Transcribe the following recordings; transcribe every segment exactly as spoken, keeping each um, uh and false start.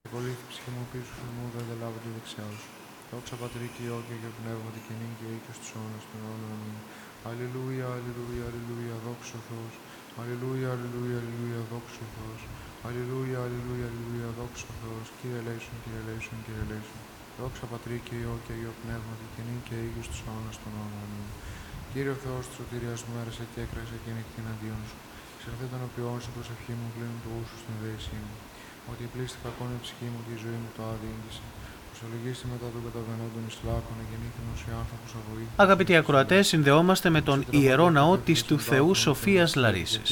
Εκολύθη ψυχή μου πίσω σου μου, δεν λάβω τη δεξιά σου. Δόξα Πατρί και Υιό και Αγίο Πνεύματι και νύν και οίκος τους αιώνας των αιώνων. Αμήν. Αλληλούια, αλληλούια, αλληλούια, δόξα ο Θεός. Αλληλούια, αλληλούια, αλληλούια, δόξα ο Θεός. Αλληλούια, αλληλούια, αλληλούια, δόξα ο Θεός. Κύριε ελέησον, Κύριε ελέησον, Κύριε ελέησον. Δόξα Πατρί και Υιό και Αγίο Πνεύματι και νύν και οίκος τους αιώνας των αιώνων. Αμήν. Κύριε ο Θεός της σωτηρίας μου, έρεσε και έκραξε και νύχτη εναντίον σου. Ξερθεί τον οποίον σου προσευχή μου, κλείνουν του ούσου στην δέησή μου. Ότι πλήστη κακόν η ψυχή μου και η ζωή μου το άδει ήγγισε. Προσολογήσει μετά των καταβαινόντων εις λάκων, εγεννήθηνος οι άνθρωπος αγωγή. Αγαπητοί ακροατές, συνδεόμαστε με τον Ιερό Ναό της του Θεού Σοφίας Λαρίσης.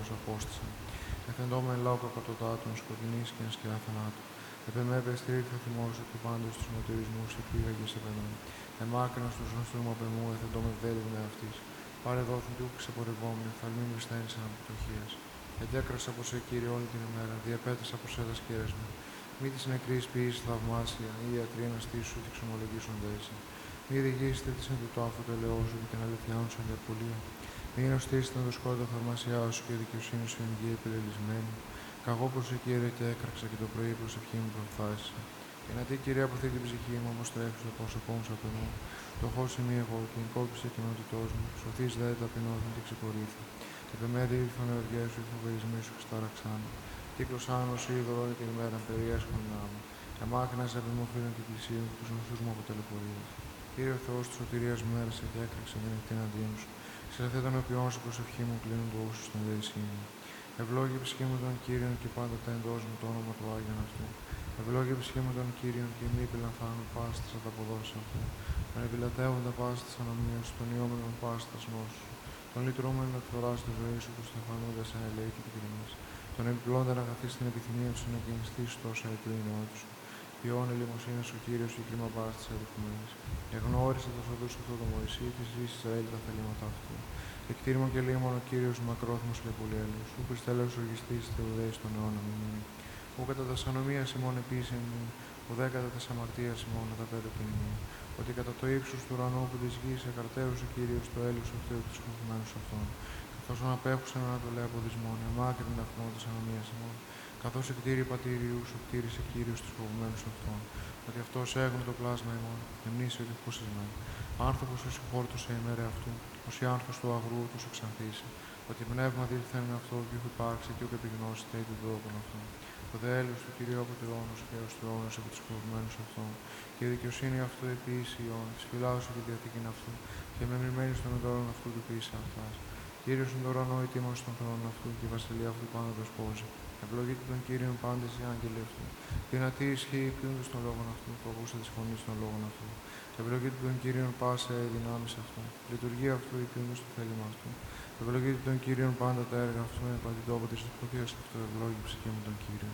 Εθεντόμεν λαό κακοτοτάτων, σκοτεινής και ενσκιά θανάτου. Επεμέπε στήριχθα θυμώσου του πάντως τους μοτιρισμούς, επίγαγες επεμέ. Εμάκρυνος τους γνωστού μου απεμού, εθεντόμεν βέλου με αυτής. Πάρε δόθουν του ξεπορευόμουν, φαλμήν βρισταίνεις αναπτωχίας. Ετέκρασα από σε Κύριε όλη την ημέρα, διαπέτασα από σε τα σκέρες μου. Μη της νεκρής ποιής θαυμάσια, ή ιατροί να στήσου και ξομολογήσουν δέση. Μη διηγήσετε της εν του τάφου το ελαιό σου και την αληθιά σου εν διαπολία. Μη νοστήσετε το σκόρδο θαυμάσια σου και η δικαιοσύνη σου εν γη επιλελισμένη. Καγώ προς σε Κύριε και έκραξα και το πρωί προσευχή μου προφάσισα. Και να τι Κύριε αποθεί την ψυχή μου, όμως τρέχει στο πρόσωπό μου από μου. Το χώσει μη εγώ και εγκόπησε κοινότητός μου. Σωθείς δε ταπεινώθην και ξεπορήθη. Επεμέδι ήρθαν εωργές σου, οι φοβερισμοί σου στάραξαν. Κύκλωσαν ως είδωρο και την ημέρα περιέσχον να μου. Εμάκρυνας επί μου φίλων και πλησίων και τους γνωστούς μου αποτελεφορίες. Κύριε ο Θεός της σωτηρίας μου έρεσε και έκραξε την ευθύν αντίον σου. Ξερθεί τον οποίον σου προσευχή μου κλείνουν το ούσου στην δέησή μου. Ευλόγη ψυχή μου των Κύριων και πάντοτε εντός μου το όνομα του Άγιον αυτού. Ευλόγη ψυχή μου των Κύριων και μη επιλαμβάνουν πάστη θα τα αποδώσει αυτού. Τον επιλατεύοντα πάστη ανομία σου, τον ιόμενον πάστα νόσου. Τον λυτρούμενο εκφορά στη ζωή σου, του στεφανούντα σε ελέητη και τιμή. Τον επιπλώντα να καθίσει στην επιθυμία του να κινηστεί τόσα του η νότη σου. Ποιόν ελεημοσύνη ο Κύριος και κρίμα πάστη αδικουμένη. Εγνώρισε το οδού αυτό το Μωυσή, τη ζει Ισραήλ τα θελήματα αυτού. Εκτήρημο και λίμον ο Κύριος μακρόθυμο και πολύ έλεο. Σου πιστέλεω οργιστή θεουδαί των αιώνων ημών. Ο κατά τα σανομία ημών επίση ο δε κατά τα αμαρτία ημών τα πέντε ποινή. Ότι κατά το ύψο του ουρανού που τη γη εκαρτέωσε ο Κύριος το έλεο αυτού του σκοφημένου αυτών. Καθώ αναπέχουσαν ανατολέ από δυσμόν, εμάκρυνε τα χρόνια τη ανομία ημών. Καθώ εκτήρη πατήριου σου κτήρισε Κύριος του σκοφημένου αυτών. Ότι αυτό έγνω το πλάσμα ημών, εμνήσει ότι φωσισμένο. Άνθρωπο ω η χόρτωσε ημέρα αυτού, ω η άνθο του αγρού του εξανθήσει. Ότι πνεύμα διελθένει αυτό και έχω υπάρξει και ούκ επιγνώσετε ή του δόκων αυτών. Το δε έλεος του Κυρίου από του αιώνος και έως του αιώνος από τους σκοπημένους αυτών. Και η δικαιοσύνη αυτού επίσης ιών, της φυλάσσου και διαθήκην αυτού, και μεμνημένη στον εντόρων αυτού του ποιήσα αυτάς. Κύριος εν το ουρανό η τίμος των θρόνων αυτού και η βασιλεία αυτού πάνω το σπόζει. Ευλογείται τον Κύριον πάντες οι άγγελοι αυτού. Δυνατή ισχύει υπήρντος των λόγων αυτού, που ακούσα τη φωνή των λόγων αυτού. Ευλογείται τον Κύριον πάσα η δυνάμεις αυτού. Λειτουργία αυτού υπήρντος το θέλημα αυτού. Ευλογείται τον Κύριον πάντα τα έργα αυτού, εμπαντή τόπο της ποτίας αυτού, ευλόγη ψυχή μου τον Κύριο.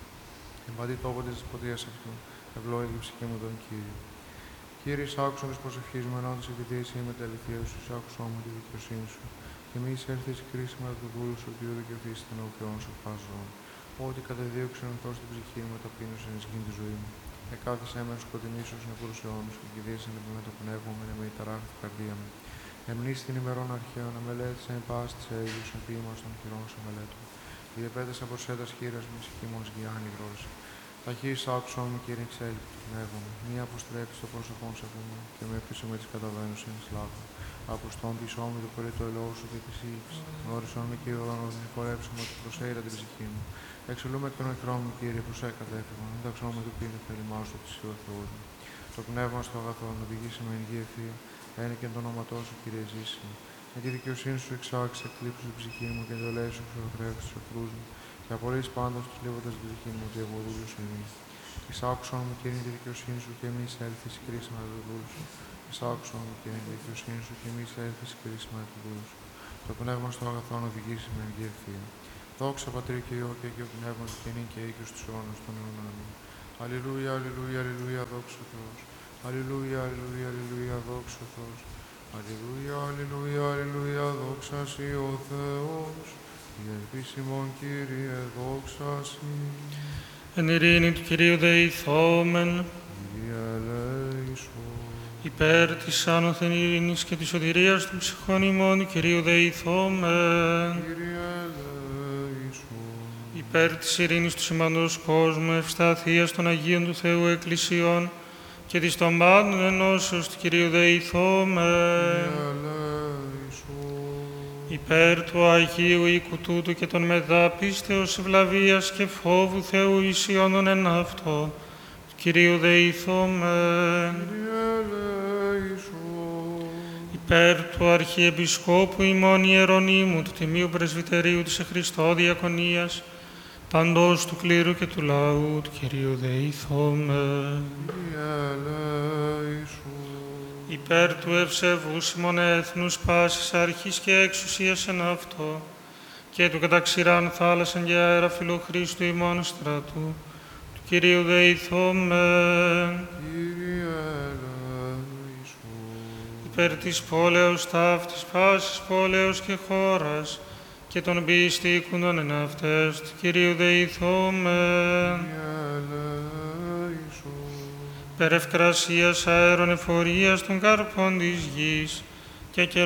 Εμπαντή τόπο της ποτίας αυτού, ευλόγη ψυχή μου τον Κύριο. Κύριε, άκουσον της προσευχής μου, ενώντας η δίδυση με τα αληθεία σου, άκουσον μου τη δικαιοσύνη σου. Και μη εισέλθεις κρίσιμα από του δούλου σου, οποίο δικαιωθείς την οποιόν σου πάζω. Ό,τι κατεδίωξε ενθώ στην ψυχή μου, ταπείνωσε εν σκήνη τη ζωή μου. Εκάθισε με σκοτεινή σου νεκρούς αιώνους και κηδείσαι με το πνεύμα μου, με η ταράχτη καρδία μου. Εμνήσει την ημερών αρχαίων, αμελέτησε εν πάση της Αίγιους, εν ποίημα των χειρών σου μελέτων. Διεπέτασα προς έτας χείρας μου, ησυχή μου ως γιάννη γρόση. Ταχύς άκουσον μου, Κύριε, εξέλιξη του πνεύμα μου. Μία αποστρέψει το πρόσωπό σου από μου και με πίσω με τις καταβαίνουσιν σλάβου. Αποστόν πίσω μου το κορί το ελαιό σου και τη σύλληψη. Γνώρισον με, Κύριε, ουρανό, την χορέψουμε ότι προσέειρα την ψυχή μου. Εξελούμε εκ των εχθρών μου, Κύριε, προς έκατα έφευγον. Ενταξόν με το πίνε θέλημά σου τη σιω Θεού μου. Το πνεύμα στο αγαθό, να οδηγήσει με εν γη ευθεία. Ένε και το όνοματό σου, Κύριε, ζήσιμο. Με τη δικαιοσύνη σου εξάξει, εκλείψου την ψυχή μου και το λέει σου ξεροθρεύει του εχθρού μου. Και απολύει πάντα του λίγοντα την ψυχή μου, ότι εγώ δούλου εμεί. Εισάκουσον μου, Κύριε, τη δικαιοσύνη σου και εμεί έλθει κρίσιμα του δούλου σου. Εισάκουσον μου, Κύριε, τη δικαιοσύνη σου και εμεί έλθει κρίσιμα του δούλου σου. Το πνεύμα στο αγαθό να οδηγήσει με εν γη ευθεία. Δόξα Πατρί και Υιό και Αγίο Πνεύμα και νύν και οίκους τους αιώνας των αιώνων. Αλληλούια, αλληλούια, αλληλούια, δόξα ο Θεός. Αλληλούια, αλληλούια, αλληλούια, δόξα ο Θεός. Αλληλούια, αλληλούια, αλληλούια, δόξα σοι ο Θεός. Η ελπίσιμον, Κύριε, δόξα σοι. Εν ειρήνη του Κυρίου δεηθόμεν. Κύριε ελέησον. Υπέρ της άνωθεν ειρήνης και της σωτηρίας των ψυχών ημών, Κυρίου δεηθόμεν. Κύριε ελέησον. υπέρ της ειρήνης του σημαντός κόσμου, ευσταθίας των Αγίων του Θεού Εκκλησιών και της των πάντων ενώσεως του Κυρίου δεηθόμεν. Υπέρ του Αγίου οίκου τούτου και των μετά πίστεως, ευλαβίας και φόβου Θεού ισιώνων εν αυτό, του Κυρίου δεηθόμεν. Υπέρ του Αρχιεπισκόπου ημών Ιερονύμου, του Τιμίου Πρεσβυτερίου της Χριστώ Διακονίας, παντός του κλήρου και του λαού, του Κυρίου δεηθόμεν. Υπέρ του ευσεβούς ημών έθνους πάσης αρχής και εξουσίας εν αυτό, και του καταξηράν θάλασσαν και αέρα φιλοχρίστου ημών στρατού, του Κυρίου δεηθόμεν. Υπέρ της πόλεως ταύτης πάσης πόλεως και χώρας, και των πιστήκουντων εν αυτές, του Κυρίου δεηθόμεν. Περ' ευκρασίας αέρων εφορίας των καρπών της γης, και καιρών